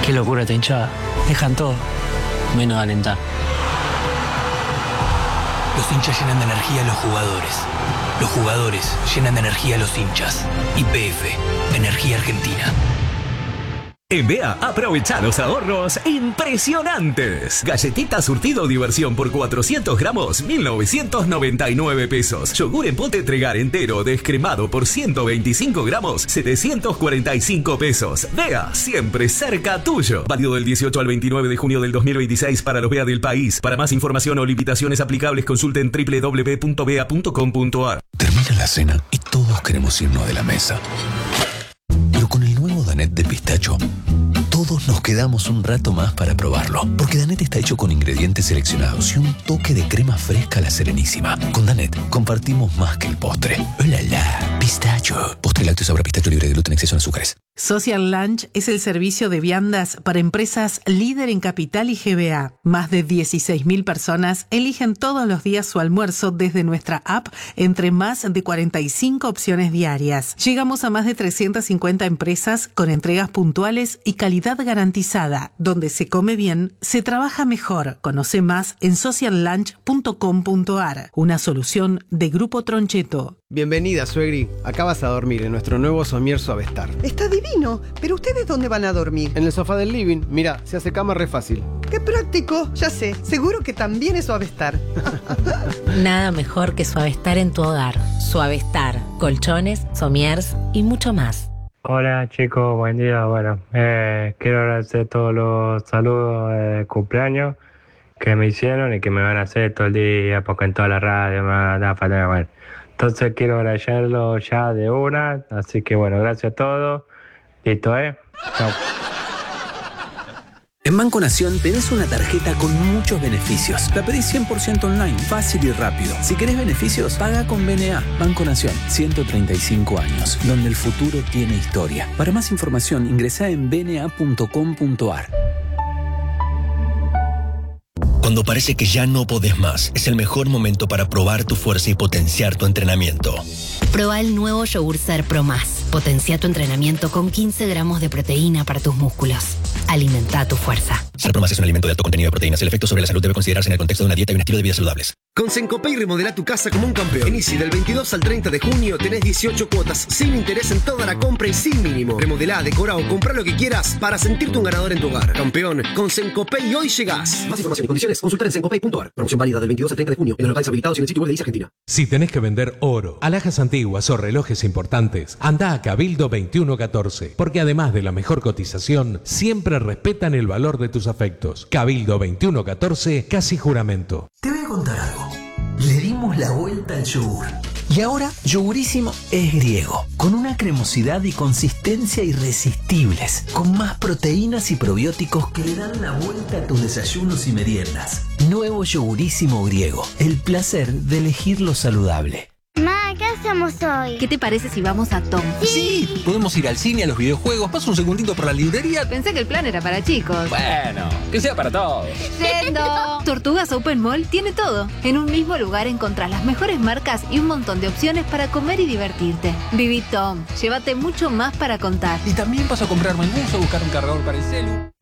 Qué locura esta hinchada. Dejan todo, menos alentar. Los hinchas llenan de energía a los jugadores. Los jugadores llenan de energía a los hinchas. YPF, Energía Argentina. En Bea, aprovecha los ahorros impresionantes. Galletita surtido diversión por 400 gramos, 1.999 pesos. Yogur en pote Tregar entero descremado por 125 gramos, 745 pesos. Bea, siempre cerca tuyo. Válido del 18 al 29 de junio del 2026 para los Bea del país. Para más información o limitaciones aplicables, consulten www.bea.com.ar. Termina la cena y todos queremos irnos de la mesa. Pero con el nuevo Danette de pistacho, todos nos quedamos un rato más para probarlo. Porque Danette está hecho con ingredientes seleccionados y un toque de crema fresca a la Serenísima. Con Danette compartimos más que el postre. ¡Oh, la, la! Pistacho. Postre lácteo sabor a pistacho libre de gluten, exceso en azúcares. Social Lunch es el servicio de viandas para empresas líder en Capital y GBA. Más de 16.000 personas eligen todos los días su almuerzo desde nuestra app entre más de 45 opciones diarias. Llegamos a más de 350 empresas con entregas puntuales y calidad garantizada. Donde se come bien, se trabaja mejor. Conoce más en sociallunch.com.ar. Una solución de Grupo Troncheto. Bienvenida, suegri. Acá vas a dormir en nuestro nuevo somier Suavestar. Está divino, pero ¿ustedes dónde van a dormir? En el sofá del living. Mira, se hace cama re fácil. ¡Qué práctico! Ya sé, seguro que también es Suavestar. Nada mejor que Suavestar en tu hogar. Suavestar, colchones, somiers y mucho más. Hola chicos, buen día. Bueno, quiero agradecer todos los saludos de cumpleaños que me hicieron y que me van a hacer todo el día, porque en toda la radio me van a dar falta. Bueno, entonces quiero agradecerlo ya de una, así que bueno, gracias a todos. Listo, Chao. En Banco Nación tenés una tarjeta con muchos beneficios. La pedís 100% online, fácil y rápido. Si querés beneficios, paga con BNA. Banco Nación, 135 años, donde el futuro tiene historia. Para más información, ingresá en bna.com.ar. Cuando parece que ya no podés más, es el mejor momento para probar tu fuerza y potenciar tu entrenamiento. Proba el nuevo Yogur Ser Pro Más. Potencia tu entrenamiento con 15 gramos de proteína para tus músculos. Alimenta tu fuerza. Ser Pro Más es un alimento de alto contenido de proteínas. El efecto sobre la salud debe considerarse en el contexto de una dieta y un estilo de vida saludables. Con Sencopay remodelá tu casa como un campeón. Inicia del 22 al 30 de junio, tenés 18 cuotas sin interés en toda la compra y sin mínimo. Remodelá, decorá o comprá lo que quieras para sentirte un ganador en tu hogar. Campeón, con Sencopay hoy llegás. Más información y condiciones, consultar en sencopay.ar. Promoción válida del 22 al 30 de junio en los locales habilitados y en el sitio web de ICE Argentina. Si tenés que vender oro, alhajas antiguas o relojes importantes, anda a Cabildo 2114, porque además de la mejor cotización, siempre respetan el valor de tus afectos. Cabildo 2114, casi juramento. Te voy a contar algo. Le dimos la vuelta al yogur. Y ahora, Yogurísimo es griego, con una cremosidad y consistencia irresistibles, con más proteínas y probióticos que le dan la vuelta a tus desayunos y meriendas. Nuevo Yogurísimo griego, el placer de elegir lo saludable. Ma, ¿qué hacemos hoy? ¿Qué te parece si vamos a Tom? Sí, podemos ir al cine, a los videojuegos. Paso un segundito por la librería. Pensé que el plan era para chicos. Bueno, que sea para todos. ¡Yendo! Tortugas Open Mall tiene todo. En un mismo lugar encontrás las mejores marcas y un montón de opciones para comer y divertirte. Viví Tom. Llévate mucho más para contar. Y también paso a comprarme el bus o buscar un cargador para el celu.